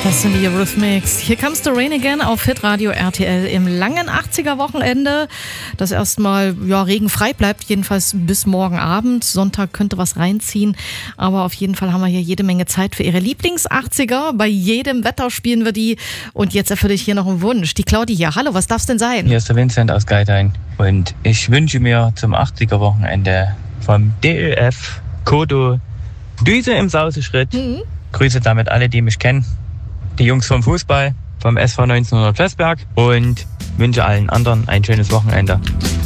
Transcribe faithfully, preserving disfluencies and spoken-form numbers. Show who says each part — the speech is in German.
Speaker 1: Das sind die Eurythmics. Here Comes the Rain Again auf Hitradio R T L im langen achtziger-Wochenende, das erstmal ja, regenfrei bleibt, jedenfalls bis morgen Abend. Sonntag könnte was reinziehen, aber auf jeden Fall haben wir hier jede Menge Zeit für Ihre Lieblings-achtziger. Bei jedem Wetter spielen wir die und jetzt erfülle ich hier noch einen Wunsch. Die Claudi hier. Hallo, was darf's denn sein?
Speaker 2: Hier ist der Vincent aus Geithain und ich wünsche mir zum achtziger-Wochenende vom D Ö F Kodo Düse im Sauseschritt. Mhm. Grüße damit alle, die mich kennen. Die Jungs vom Fußball, vom S V neunzehnhundert Vestberg und wünsche allen anderen ein schönes Wochenende.